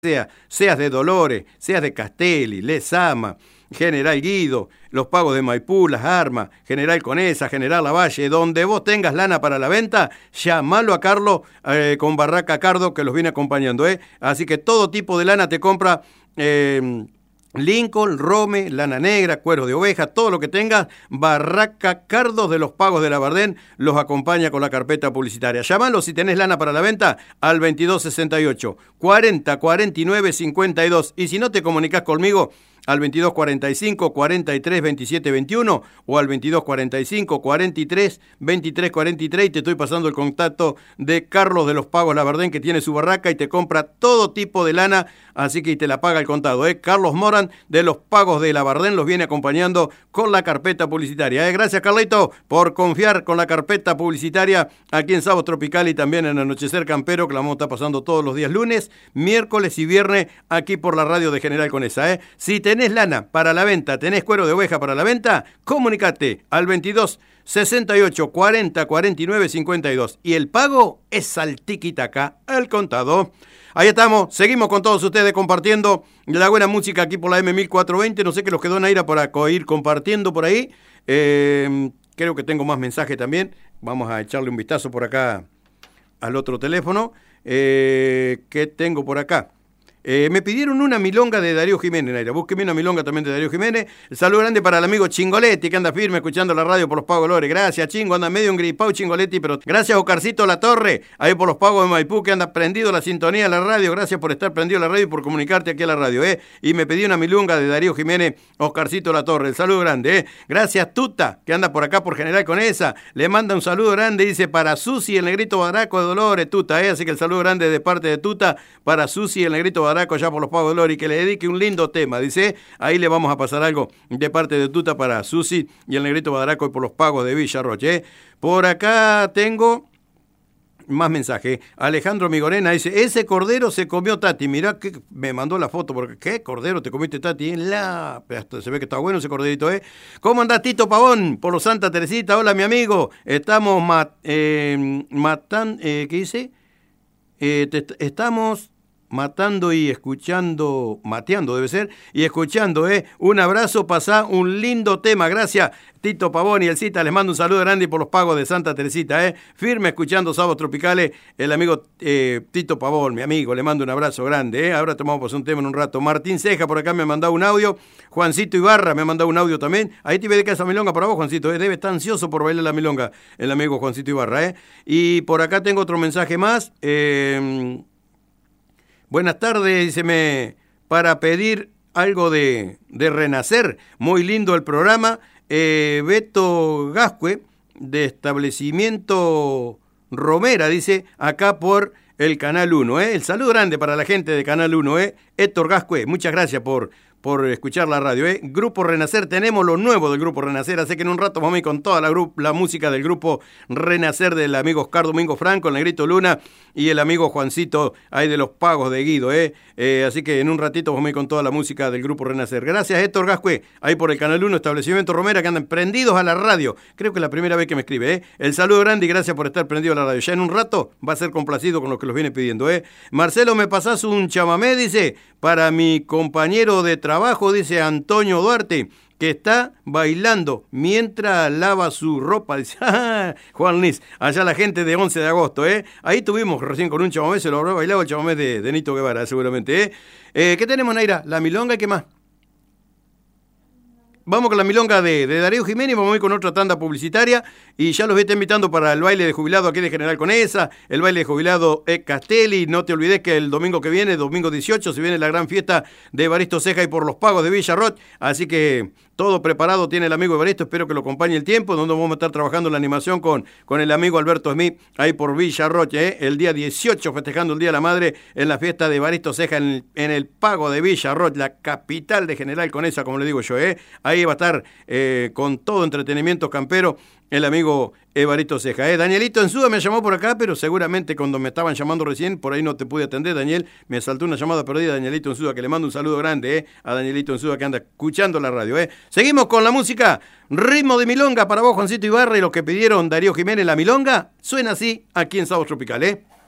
seas de Dolores, seas de Castelli, Lezama, General Guido, los pagos de Maipú, Las Armas, General Conesa, General Lavalle, donde vos tengas lana para la venta, llamalo a Carlos con Barraca Cardo que los viene acompañando, ¿eh? Así que todo tipo de lana te compra Lincoln, Rome, lana negra, cuero de oveja, todo lo que tengas, Barraca Cardos de los Pagos de la Bardén los acompaña con la carpeta publicitaria. Llámalo si tenés lana para la venta al 2268 40 49 52 y si no te comunicás conmigo al 2245 43 27 21 o al 2245 43 23 43 y te estoy pasando el contacto de Carlos de los Pagos La Bardén que tiene su barraca y te compra todo tipo de lana, así que te la paga el contado, ¿eh? Carlos Moran de los Pagos de La Bardén los viene acompañando con la carpeta publicitaria, ¿eh? Gracias Carlito por confiar con la carpeta publicitaria aquí en Sábado Tropical y también en Anochecer Campero que la vamos a estar pasando todos los días lunes, miércoles y viernes aquí por la radio de General Conesa, ¿eh? Si tenés lana para la venta, tenés cuero de oveja para la venta, comunicate al 22 68 40 49 52 y el pago es al tiquitaca, al contado. Ahí estamos, seguimos con todos ustedes compartiendo la buena música aquí por la M1420, no sé qué los quedó Naira para ir compartiendo por ahí, creo que tengo más mensajes también, vamos a echarle un vistazo por acá al otro teléfono, ¿qué tengo por acá? Me pidieron una milonga de Darío Jiménez, Naira. Búsqueme una milonga también de Darío Jiménez. El saludo grande para el amigo Chingoletti, que anda firme escuchando la radio por los Pagos Lores. Gracias, Chingo. Anda medio engripado Chingoletti, pero gracias, Ocarcito La Torre, ahí por los Pagos de Maipú, que anda prendido la sintonía de la radio. Gracias por estar prendido la radio y por comunicarte aquí a la radio, ¿eh? Y me pidió una milonga de Darío Jiménez, Oscarcito La Torre. El saludo grande, ¿eh? Gracias, Tuta, que anda por acá por General Conesa. Le manda un saludo grande, dice, para Susi, el negrito Baraco de Dolores, Tuta, ¿eh? Así que el saludo grande de parte de Tuta para Susi, el negrito Baraco, allá por los Pagos y que le dedique un lindo tema, dice, ahí le vamos a pasar algo de parte de Tuta para Susi y el negrito Badaraco y por los Pagos de Villa Roche. Por acá tengo más mensaje. Alejandro Migorena dice, ese cordero se comió Tati, mirá que me mandó la foto, porque ¿qué cordero te comiste Tati? Se ve que está bueno ese corderito, ¿eh? ¿Cómo andás, Tito Pavón? Por los Santa Teresita, hola mi amigo, estamos matando, ¿qué dice? Estamos matando y escuchando, mateando debe ser, y escuchando, un abrazo, pasá un lindo tema, gracias Tito Pavón y el Cita, les mando un saludo grande por los Pagos de Santa Teresita, firme escuchando Sábados Tropicales, el amigo Tito Pavón, mi amigo, le mando un abrazo grande, ahora tomamos pues un tema en un rato. Martín Ceja por acá me ha mandado un audio, Juancito Ibarra me ha mandado un audio también, ahí te dedica esa milonga para vos, Juancito, debe estar ansioso por bailar la milonga, el amigo Juancito Ibarra, y por acá tengo otro mensaje más, buenas tardes, díceme, para pedir algo de Renacer. Muy lindo el programa. Beto Gascue, de Establecimiento Romera, dice, acá por el Canal 1. El saludo grande para la gente de Canal 1. Héctor Gascue, muchas gracias por escuchar la radio. Grupo Renacer, tenemos lo nuevo del Grupo Renacer, así que en un rato vamos a ir con toda la música del Grupo Renacer del amigo Oscar Domingo Franco, el negrito Luna y el amigo Juancito ahí de los Pagos de Guido. Así que en un ratito vamos a ir con toda la música del Grupo Renacer. Gracias Héctor Gascue, ahí por el Canal 1, Establecimiento Romera, que andan prendidos a la radio. Creo que es la primera vez que me escribe. El saludo grande y gracias por estar prendido a la radio. Ya en un rato va a ser complacido con lo que los viene pidiendo. Marcelo, ¿me pasás un chamamé? Dice, para mi compañero de trabajo, dice Antonio Duarte, que está bailando mientras lava su ropa, dice Juan Liz, allá la gente de 11 de agosto, ahí tuvimos recién con un chamamé, se lo habrá bailado el chamamé de Nito Guevara, seguramente, ¿qué tenemos, Naira? La milonga y qué más. Vamos con la milonga de Darío Jiménez, vamos a ir con otra tanda publicitaria y ya los voy a estar invitando para el baile de jubilado aquí de General Conesa, el baile de jubilado Castelli. No te olvides que el domingo que viene, domingo 18, se viene la gran fiesta de Evaristo Ceja y por los Pagos de Villa Roch, así que todo preparado tiene el amigo Evaristo, espero que lo acompañe el tiempo, donde vamos a estar trabajando la animación con el amigo Alberto Smith, ahí por Villa Roche, el día 18, festejando el Día de la Madre, en la fiesta de Evaristo Ceja en el Pago de Villa Roche, la capital de General Conesa, como le digo yo, ahí va a estar con todo entretenimiento campero, el amigo Evaristo Ceja. Danielito Enzúa me llamó por acá, pero seguramente cuando me estaban llamando recién, por ahí no te pude atender, Daniel, me saltó una llamada perdida, Danielito Enzúa, que le mando un saludo grande, a Danielito Enzúa que anda escuchando la radio, Seguimos con la música, ritmo de milonga para vos, Juancito Ibarra, y los que pidieron Darío Jiménez, la milonga, suena así aquí en Sábado Tropical,